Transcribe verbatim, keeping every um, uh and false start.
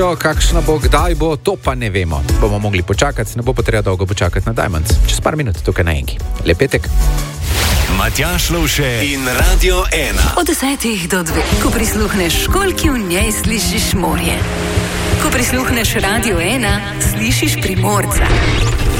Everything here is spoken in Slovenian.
Kakšna bo, kdaj bo, to pa ne vemo. Bomo mogli počakati, ne bo pa treba dolgo počakati na Diamonds. Čez par minut tukaj na Enki. Lep petek. Matjaž Lovše in Radio ena. Od desetih do dveh, ko prisluhneš školjki, v njej slišiš morje. Ko prisluhneš Radio ena, slišiš Primorca.